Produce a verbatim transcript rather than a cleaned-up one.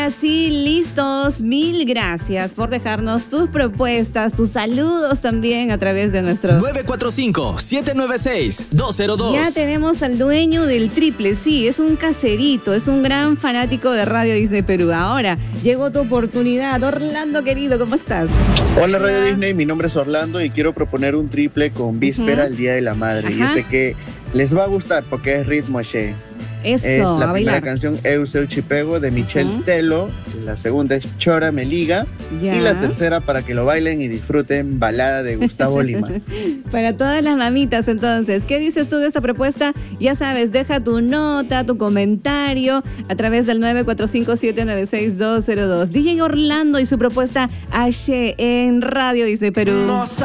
Así, listos. Mil gracias por dejarnos tus propuestas, tus saludos también a través de nuestro... nueve cuatro cinco, siete nueve seis, dos cero dos. Ya tenemos al dueño del triple, sí, es un caserito, es un gran fanático de Radio Disney Perú. Ahora, llegó tu oportunidad. Orlando, querido, ¿cómo estás? Hola Radio Disney, mi nombre es Orlando y quiero proponer un triple con víspera al uh-huh. Día de la Madre. Ajá. Yo sé que les va a gustar porque es ritmo che. Eso, es la a primera bailar. canción Eu Seu Chipego de Michelle Uh-huh. Telo, la segunda es Chora Me Liga Ya. y la tercera para que lo bailen y disfruten Balada de Gustavo Lima. Para todas las mamitas, entonces, ¿qué dices tú de esta propuesta? Ya sabes, deja tu nota, tu comentario a través del nueve cuatro cinco, siete nueve seis, dos cero dos. D J Orlando y su propuesta Ache en Radio Disney Perú.